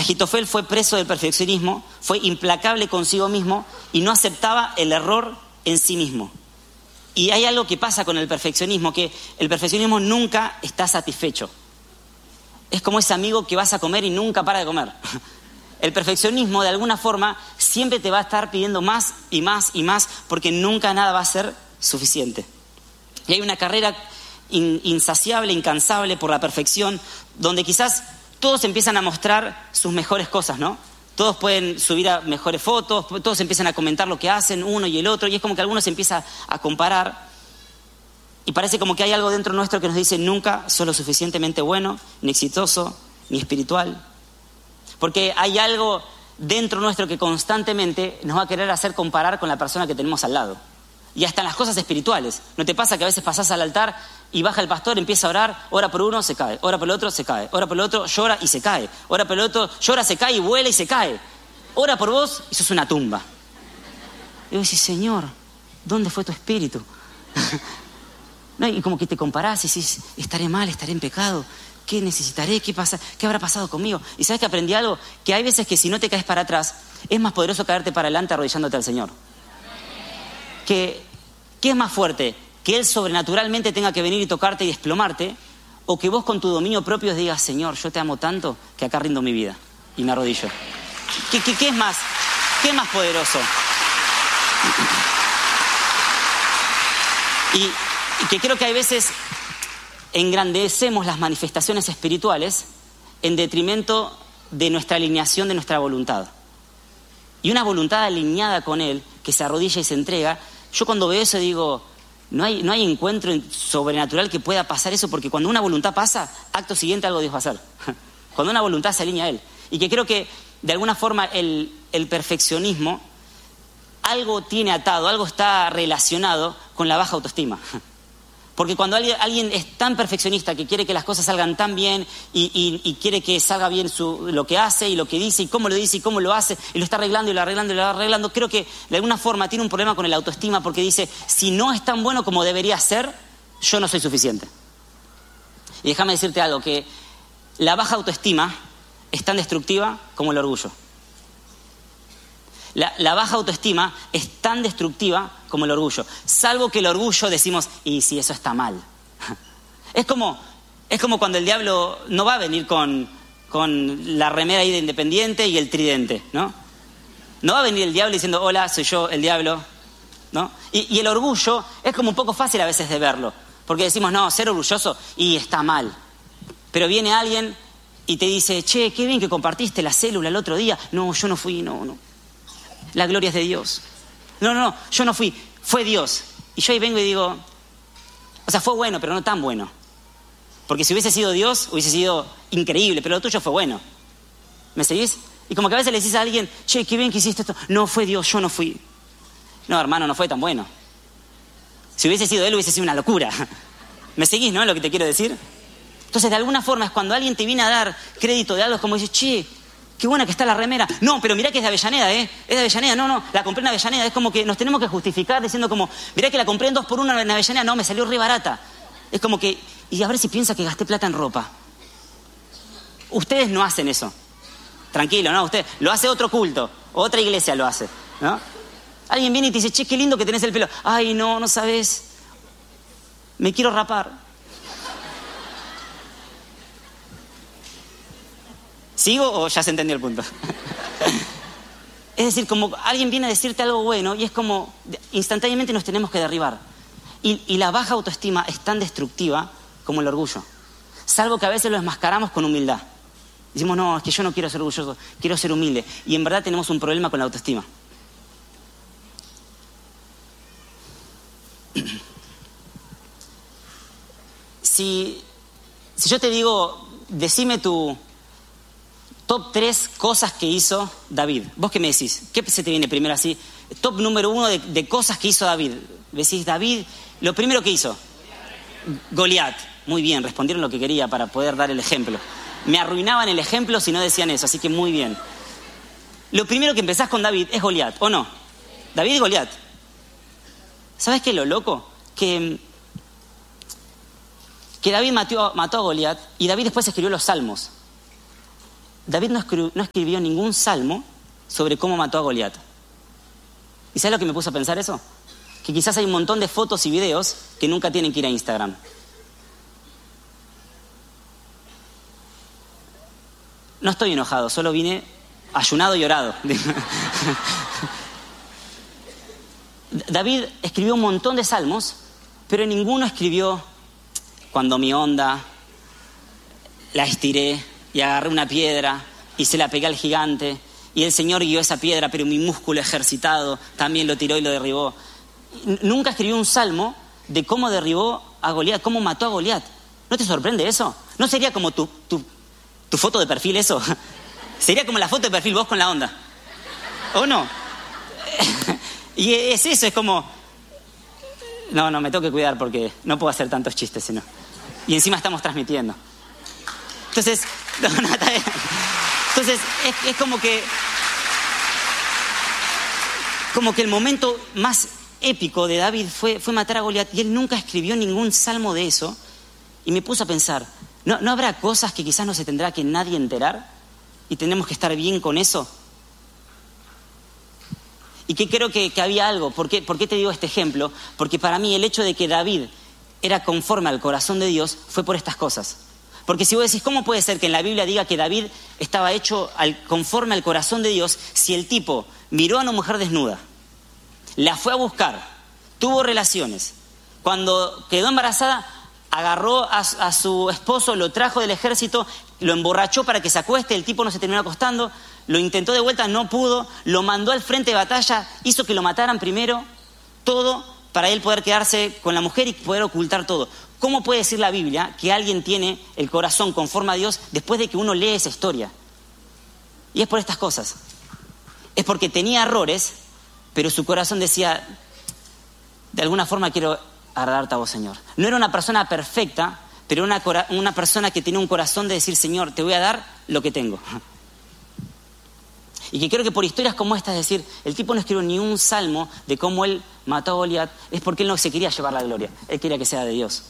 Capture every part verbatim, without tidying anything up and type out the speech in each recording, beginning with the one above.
Agitofel fue preso del perfeccionismo, fue implacable consigo mismo y no aceptaba el error en sí mismo. Y hay algo que pasa con el perfeccionismo, que el perfeccionismo nunca está satisfecho. Es como ese amigo que vas a comer y nunca para de comer. El perfeccionismo, de alguna forma, siempre te va a estar pidiendo más y más y más, porque nunca nada va a ser suficiente. Y hay una carrera in, insaciable, incansable por la perfección, donde quizás todos empiezan a mostrar sus mejores cosas, ¿no? Todos pueden subir a mejores fotos, todos empiezan a comentar lo que hacen, uno y el otro, y es como que algunos se empieza a comparar. Y parece como que hay algo dentro nuestro que nos dice: nunca sos lo suficientemente bueno, ni exitoso, ni espiritual. Porque hay algo dentro nuestro que constantemente nos va a querer hacer comparar con la persona que tenemos al lado. Y hasta en las cosas espirituales. ¿No te pasa que a veces pasás al altar y baja el pastor, empieza a orar, ora por uno, se cae, ora por el otro, se cae, ora por el otro, llora y se cae, ora por el otro, llora, se cae y vuela y se cae, ora por vos y sos una tumba? Y vos decís: Señor, ¿dónde fue tu espíritu? ¿No? Y como que te comparás y decís: estaré mal, estaré en pecado, ¿qué necesitaré? ¿Qué pasa? ¿Qué habrá pasado conmigo? Y ¿sabes que aprendí algo? Que hay veces que si no te caes para atrás, es más poderoso caerte para adelante arrodillándote al Señor. Que, ¿Qué es más fuerte? Que Él sobrenaturalmente tenga que venir y tocarte y desplomarte, o que vos con tu dominio propio digas: Señor, yo te amo tanto que acá rindo mi vida y me arrodillo. ¿Qué, qué, qué es más? ¿Qué es más poderoso? Y, y que creo que hay veces engrandecemos las manifestaciones espirituales en detrimento de nuestra alineación, de nuestra voluntad. Y una voluntad alineada con Él, que se arrodilla y se entrega, yo cuando veo eso digo: no hay, no hay encuentro sobrenatural que pueda pasar eso, porque cuando una voluntad pasa, acto siguiente algo Dios va a hacer. Cuando una voluntad se alinea a Él. Y que creo que de alguna forma el, el perfeccionismo algo tiene atado, algo está relacionado con la baja autoestima. Porque cuando alguien, alguien es tan perfeccionista que quiere que las cosas salgan tan bien y, y, y quiere que salga bien su, lo que hace y lo que dice y cómo lo dice y cómo lo hace y lo está arreglando y lo arreglando y lo arreglando, creo que de alguna forma tiene un problema con el autoestima, porque dice: si no es tan bueno como debería ser, yo no soy suficiente. Y déjame decirte algo, que la baja autoestima es tan destructiva como el orgullo. La, la baja autoestima es tan destructiva como el orgullo. Salvo que el orgullo decimos: y si eso está mal. Es como, es como cuando el diablo no va a venir con, con la remera ahí de Independiente y el tridente, ¿no? No va a venir el diablo diciendo: hola, soy yo, el diablo, ¿no? Y, y el orgullo es como un poco fácil a veces de verlo, porque decimos: no, ser orgulloso y está mal. Pero viene alguien y te dice: che, qué bien que compartiste la célula el otro día. No, yo no fui, no, no. La gloria es de Dios. No, no, no, yo no fui, fue Dios. Y yo ahí vengo y digo: o sea, fue bueno, pero no tan bueno. Porque si hubiese sido Dios, hubiese sido increíble, pero lo tuyo fue bueno. ¿Me seguís? Y como que a veces le decís a alguien: che, qué bien que hiciste esto. No, fue Dios, yo no fui. No, hermano, no fue tan bueno. Si hubiese sido Él, hubiese sido una locura. ¿Me seguís, no? Lo que te quiero decir. Entonces, de alguna forma, es cuando alguien te viene a dar crédito de algo, es como dices: che, qué buena que está la remera. No, pero mirá que es de Avellaneda, ¿eh? Es de Avellaneda. No, no, la compré en Avellaneda. Es como que nos tenemos que justificar diciendo como: mirá que la compré en dos por uno en Avellaneda. No, me salió re barata. Es como que, y a ver si piensa que gasté plata en ropa. Ustedes no hacen eso. Tranquilo, ¿no? Usted lo hace otro culto, otra iglesia lo hace, ¿no? Alguien viene y te dice: che, qué lindo que tenés el pelo. Ay, no, no sabés. Me quiero rapar. ¿Sigo o ya se entendió el punto? Es decir, como alguien viene a decirte algo bueno y es como instantáneamente nos tenemos que derribar. Y, y la baja autoestima es tan destructiva como el orgullo. Salvo que a veces lo enmascaramos con humildad. Decimos: no, es que yo no quiero ser orgulloso, quiero ser humilde. Y en verdad tenemos un problema con la autoestima. Si, si yo te digo, decime tu top tres cosas que hizo David. ¿Vos qué me decís? ¿Qué se te viene primero así? Top número uno de, de cosas que hizo David. Decís: David, lo primero que hizo. Goliat. Muy bien, respondieron lo que quería para poder dar el ejemplo. Me arruinaban el ejemplo si no decían eso, así que muy bien. Lo primero que empezás con David es Goliat, ¿o no? David y Goliat. ¿Sabes qué es lo loco? Que, que David mató, mató a Goliat y David después escribió los Salmos. David no escribió, no escribió ningún salmo sobre cómo mató a Goliat. ¿Y sabes lo que me puso a pensar eso? Que quizás hay un montón de fotos y videos que nunca tienen que ir a Instagram. No estoy enojado, solo vine ayunado y orado. David escribió un montón de salmos, pero ninguno escribió cuando mi onda la estiré y agarré una piedra y se la pegué al gigante y el Señor guió esa piedra, pero mi músculo ejercitado también lo tiró y lo derribó. Nunca escribió un salmo de cómo derribó a Goliat, cómo mató a Goliat. ¿No te sorprende eso? ¿No sería como tu, tu, tu foto de perfil eso? Sería como la foto de perfil vos con la onda. ¿O no? Y es eso, es como... No, no, me tengo que cuidar porque no puedo hacer tantos chistes, sino... Y encima estamos transmitiendo. Entonces, no, no, está bien. Entonces es, es como que... Como que el momento más épico de David fue, fue matar a Goliat y él nunca escribió ningún salmo de eso. Y me puse a pensar, ¿no, ¿no habrá cosas que quizás no se tendrá que nadie enterar? Y tenemos que estar bien con eso. Y que creo que, que había algo. ¿Por qué, ¿Por qué te digo este ejemplo? Porque para mí el hecho de que David era conforme al corazón de Dios fue por estas cosas. Porque si vos decís, ¿cómo puede ser que en la Biblia diga que David estaba hecho al, conforme al corazón de Dios si el tipo miró a una mujer desnuda, la fue a buscar, tuvo relaciones, cuando quedó embarazada agarró a, a su esposo, lo trajo del ejército, lo emborrachó para que se acueste, el tipo no se terminó acostando, lo intentó de vuelta, no pudo, lo mandó al frente de batalla, hizo que lo mataran primero, todo para él poder quedarse con la mujer y poder ocultar todo? ¿Cómo puede decir la Biblia que alguien tiene el corazón conforme a Dios después de que uno lee esa historia? Y es por estas cosas. Es porque tenía errores, pero su corazón decía, de alguna forma quiero agradarte a vos, Señor. No era una persona perfecta, pero una, una persona que tenía un corazón de decir, Señor, te voy a dar lo que tengo. Y que creo que por historias como esta, es decir, el tipo no escribió ni un salmo de cómo él mató a Goliat, es porque él no se quería llevar la gloria, él quería que sea de Dios.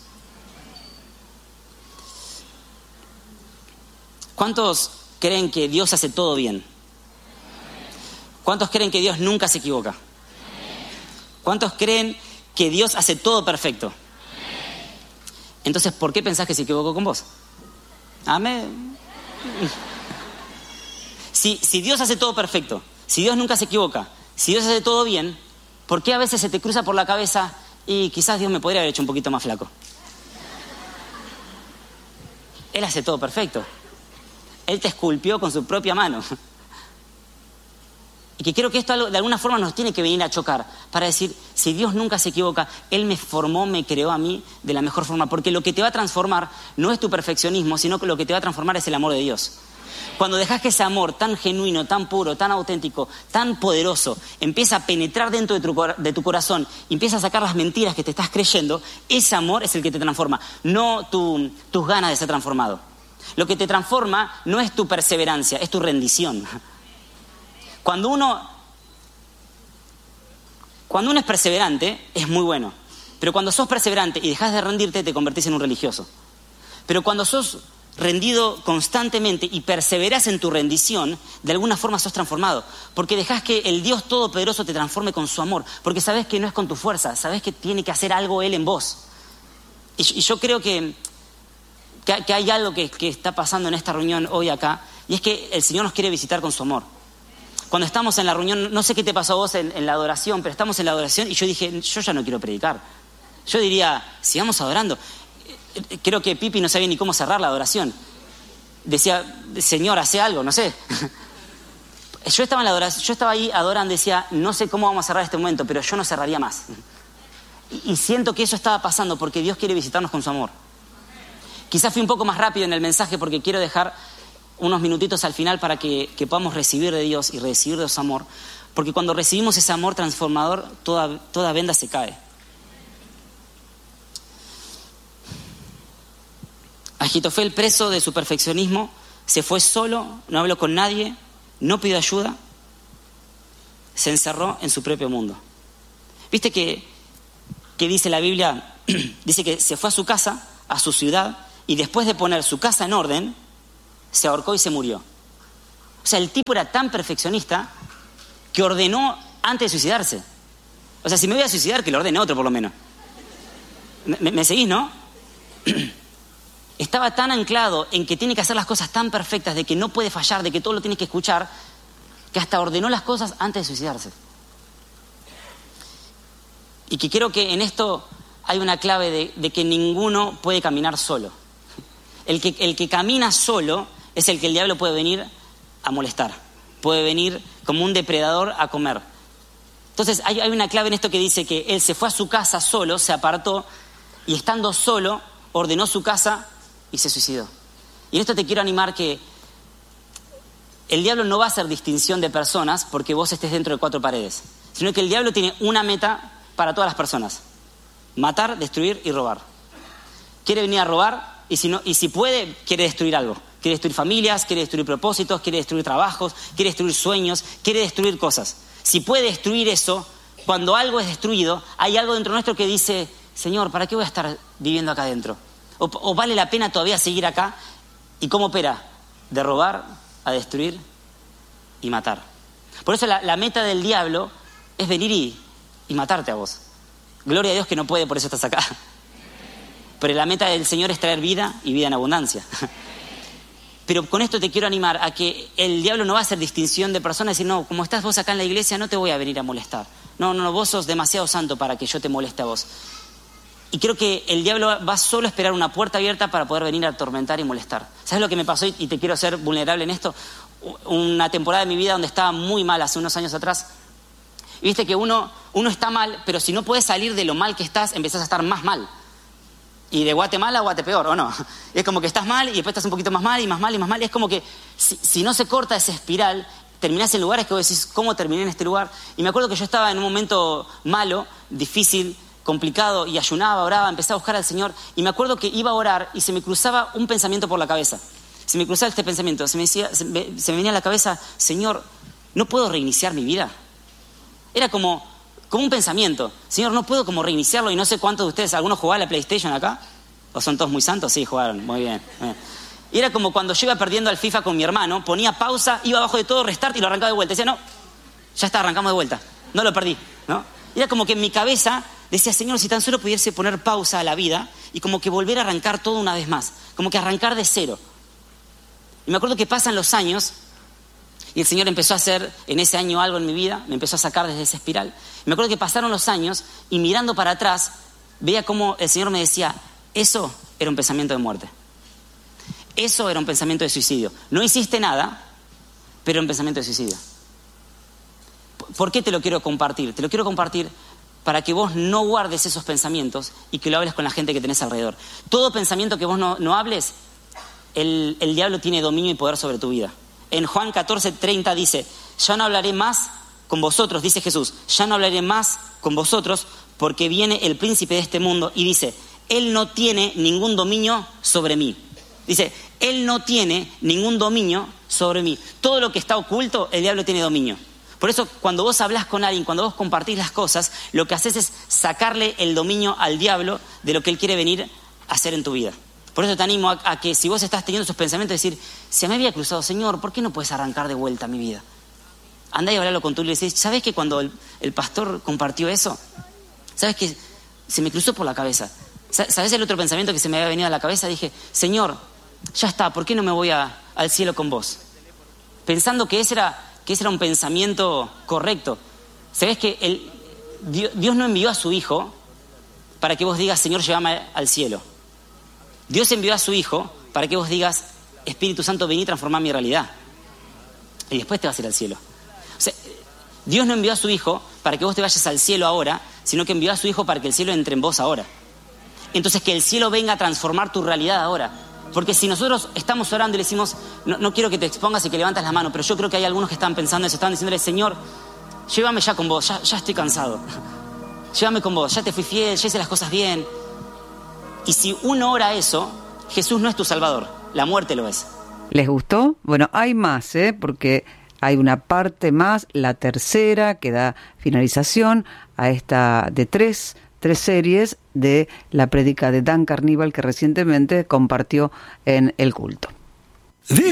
¿Cuántos creen que Dios hace todo bien? ¿Cuántos creen que Dios nunca se equivoca? ¿Cuántos creen que Dios hace todo perfecto? Entonces, ¿por qué pensás que se equivocó con vos? Amén. Si, si Dios hace todo perfecto, si Dios nunca se equivoca, si Dios hace todo bien, ¿por qué a veces se te cruza por la cabeza y quizás Dios me podría haber hecho un poquito más flaco? Él hace todo perfecto. Él te esculpió con su propia mano. Y que creo que esto de alguna forma nos tiene que venir a chocar para decir, si Dios nunca se equivoca, Él me formó, me creó a mí de la mejor forma. Porque lo que te va a transformar no es tu perfeccionismo, sino que lo que te va a transformar es el amor de Dios. Cuando dejas que ese amor tan genuino, tan puro, tan auténtico, tan poderoso, empieza a penetrar dentro de tu, de tu corazón y empieza a sacar las mentiras que te estás creyendo, ese amor es el que te transforma, no tu, tus ganas de ser transformado. Lo que te transforma no es tu perseverancia, es tu rendición. Cuando uno, cuando uno es perseverante, es muy bueno. Pero cuando sos perseverante y dejas de rendirte, te convertís en un religioso. Pero cuando sos rendido constantemente y perseverás en tu rendición, de alguna forma sos transformado. Porque dejás que el Dios Todopoderoso te transforme con su amor. Porque sabés que no es con tu fuerza, sabés que tiene que hacer algo Él en vos. Y, y yo creo que... Que, que hay algo que, que está pasando en esta reunión hoy acá, y es que el Señor nos quiere visitar con su amor. Cuando estamos en la reunión, no sé qué te pasó a vos en, en la adoración, pero estamos en la adoración y yo dije, yo ya no quiero predicar. Yo diría, sigamos adorando. Creo que Pipi no sabía ni cómo cerrar la adoración. Decía, Señor, hace algo, no sé. Yo estaba en la adoración, yo estaba ahí adorando y decía, no sé cómo vamos a cerrar este momento, pero yo no cerraría más. Y, y siento que eso estaba pasando porque Dios quiere visitarnos con su amor. Quizás fui un poco más rápido en el mensaje porque quiero dejar unos minutitos al final para que, que podamos recibir de Dios y recibir de su amor. Porque cuando recibimos ese amor transformador, toda, toda venda se cae. Agitofel, preso de su perfeccionismo, se fue solo, no habló con nadie, no pidió ayuda, se encerró en su propio mundo. ¿Viste que, que dice la Biblia? Dice que se fue a su casa, a su ciudad, y después de poner su casa en orden, se ahorcó y se murió. O sea, el tipo era tan perfeccionista que ordenó antes de suicidarse. O sea, si me voy a suicidar, que lo ordene otro por lo menos. ¿Me, me seguís, no? Estaba tan anclado en que tiene que hacer las cosas tan perfectas, de que no puede fallar, de que todo lo tiene que escuchar, que hasta ordenó las cosas antes de suicidarse. Y que creo que en esto hay una clave de, de que ninguno puede caminar solo. El que, el que camina solo es el que el diablo puede venir a molestar. Puede venir como un depredador a comer. Entonces hay, hay una clave en esto que dice que él se fue a su casa solo, se apartó, y estando solo ordenó su casa y se suicidó. Y en esto te quiero animar que el diablo no va a hacer distinción de personas porque vos estés dentro de cuatro paredes, sino que el diablo tiene una meta para todas las personas: matar, destruir y robar. Quiere venir a robar y si, no, y si puede, quiere destruir algo. Quiere destruir familias, quiere destruir propósitos, quiere destruir trabajos, quiere destruir sueños, quiere destruir cosas. Si puede destruir eso, cuando algo es destruido, hay algo dentro nuestro que dice: Señor, ¿para qué voy a estar viviendo acá adentro? O, o vale la pena todavía seguir acá. ¿Y cómo opera? De robar a destruir y matar. Por eso la, la meta del diablo es venir y, y matarte a vos. Gloria a Dios que no puede, por eso estás acá. Pero la meta del Señor es traer vida y vida en abundancia. Pero con esto te quiero animar a que el diablo no va a hacer distinción de personas y decir: no, como estás vos acá en la iglesia, no te voy a venir a molestar. No, no, vos sos demasiado santo para que yo te moleste a vos. Y creo que el diablo va solo a esperar una puerta abierta para poder venir a atormentar y molestar. ¿Sabes lo que me pasó? Y te quiero hacer vulnerable en esto. Una temporada de mi vida donde estaba muy mal hace unos años atrás. Y viste que uno, uno está mal, pero si no puedes salir de lo mal que estás, empezás a estar más mal. Y de Guatemala a Guatepeor, ¿o no? Es como que estás mal y después estás un poquito más mal y más mal y más mal. Y es como que si, si no se corta esa espiral, terminás en lugares que vos decís: ¿cómo terminé en este lugar? Y me acuerdo que yo estaba en un momento malo, difícil, complicado, y ayunaba, oraba, empecé a buscar al Señor. Y me acuerdo que iba a orar y se me cruzaba un pensamiento por la cabeza. Se me cruzaba este pensamiento, se me, decía, se me, se me venía a la cabeza: Señor, ¿no puedo reiniciar mi vida? Era como... como un pensamiento: Señor, no puedo como reiniciarlo. Y no sé cuántos de ustedes, ¿algunos jugaban a la PlayStation acá? ¿O son todos muy santos? Sí, jugaron, muy bien, muy bien. Y era como cuando yo iba perdiendo al FIFA con mi hermano, ponía pausa, iba abajo de todo, restart y lo arrancaba de vuelta. Decía: no, ya está, arrancamos de vuelta, no lo perdí, ¿no? Y era como que en mi cabeza decía: Señor, si tan solo pudiese poner pausa a la vida y como que volver a arrancar todo una vez más, como que arrancar de cero. Y me acuerdo que pasan los años y el Señor empezó a hacer en ese año algo en mi vida, me empezó a sacar desde esa espiral. Y me acuerdo que pasaron los años y mirando para atrás veía cómo el Señor me decía: eso era un pensamiento de muerte. Eso era un pensamiento de suicidio. No hiciste nada, pero era un pensamiento de suicidio. ¿Por qué te lo quiero compartir? Te lo quiero compartir para que vos no guardes esos pensamientos y que lo hables con la gente que tenés alrededor. Todo pensamiento que vos no, no hables, el, el diablo tiene dominio y poder sobre tu vida. En Juan catorce treinta dice: ya no hablaré más con vosotros, dice Jesús, ya no hablaré más con vosotros porque viene el príncipe de este mundo. Y dice: él no tiene ningún dominio sobre mí. Dice: él no tiene ningún dominio sobre mí. Todo lo que está oculto, el diablo tiene dominio. Por eso cuando vos hablás con alguien, cuando vos compartís las cosas, lo que haces es sacarle el dominio al diablo de lo que él quiere venir a hacer en tu vida. Por eso te animo a, a que si vos estás teniendo esos pensamientos, decir: se me había cruzado, Señor, ¿por qué no puedes arrancar de vuelta mi vida? Andá y hablalo con tu y le decís: ¿sabés que cuando el, el pastor compartió eso? ¿Sabés que se me cruzó por la cabeza? ¿Sabés el otro pensamiento que se me había venido a la cabeza? Dije: Señor, ya está, ¿por qué no me voy a, al cielo con vos? Pensando que ese era, que ese era un pensamiento correcto. ¿Sabés que el, Dios, Dios no envió a su Hijo para que vos digas: Señor, llévame al cielo? Dios envió a su Hijo para que vos digas: Espíritu Santo, vení y transformá mi realidad. Y después te vas a ir al cielo. O sea, Dios no envió a su Hijo para que vos te vayas al cielo ahora, sino que envió a su Hijo para que el cielo entre en vos ahora. Entonces, que el cielo venga a transformar tu realidad ahora. Porque si nosotros estamos orando y le decimos: no, no quiero que te expongas y que levantes la mano, pero yo creo que hay algunos que están pensando eso, están diciéndole: Señor, llévame ya con vos, ya, ya estoy cansado. Llévame con vos, ya te fui fiel, ya hice las cosas bien. Y si uno ora eso, Jesús no es tu Salvador, la muerte lo es. ¿Les gustó? Bueno, hay más, ¿eh? Porque hay una parte más, la tercera, que da finalización a esta de tres, tres series de la prédica de Dan Carnival que recientemente compartió en El Culto.